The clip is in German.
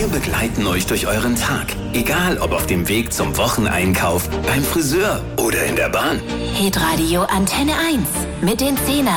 Wir begleiten euch durch euren Tag. Egal, ob auf dem Weg zum Wocheneinkauf, beim Friseur oder in der Bahn. Hitradio Antenne 1 mit den 10er